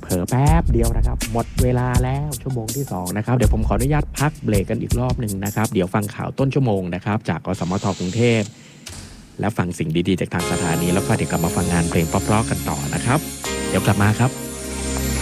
ผลอแป๊บเดียวนะครับหมดเวลาแล้วชั่วโมงที่2นะครับเดี๋ยวผมขออนุญาตพักเบรกกันอีกรอบหนึ่งนะครับเดี๋ยวฟังข่าวต้นชั่วโมงนะครับจากกสมทกรุงเทพและฟังสิ่งดีๆจากทางสถานีแล้วก็เดี๋ยวกลับมาฟังงานเพลงเพราะๆกันต่อนะครับเดี๋ยวกลับมาครับ